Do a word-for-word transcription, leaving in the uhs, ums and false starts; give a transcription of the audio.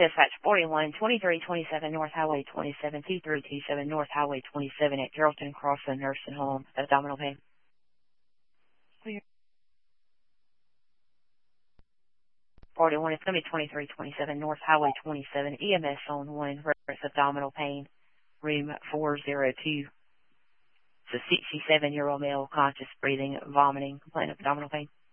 Dispatch forty-one, twenty-three twenty-seven North Highway twenty-seven, two three two seven North Highway twenty-seven at Carrollton Crossing Nursing Home, abdominal pain. Clear. forty-one, it's going to be twenty-three twenty-seven North Highway twenty-seven, E M S on one, reference abdominal pain, room four oh two. It's a sixty-seven-year-old male, conscious breathing, vomiting, complaint of abdominal pain.